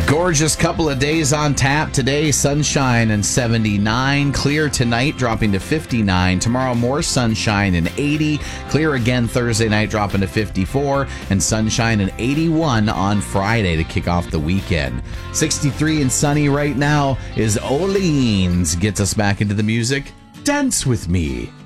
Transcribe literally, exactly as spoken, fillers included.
Gorgeous couple of days on tap. Today, sunshine and seventy-nine. Clear tonight, dropping to fifty-nine. Tomorrow, more sunshine and eighty. Clear again Thursday night, dropping to fifty-four. And sunshine and eighty-one on Friday to kick off the weekend. sixty-three and sunny right now is Oleans. Gets us back into the music. Dance with me.